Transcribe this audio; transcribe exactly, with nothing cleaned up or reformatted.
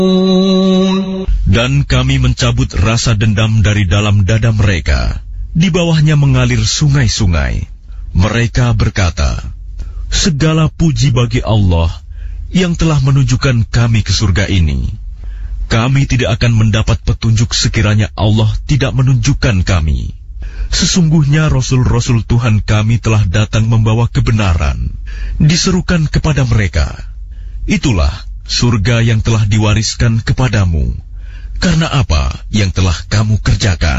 Dan kami mencabut rasa dendam dari dalam dada mereka. Di bawahnya mengalir sungai-sungai. Mereka berkata, segala puji bagi Allah yang telah menunjukkan kami ke surga ini. Kami tidak akan mendapat petunjuk sekiranya Allah tidak menunjukkan kami. Sesungguhnya Rasul-Rasul Tuhan kami telah datang membawa kebenaran. Diserukan kepada mereka, itulah surga yang telah diwariskan kepadamu, karena apa yang telah kamu kerjakan.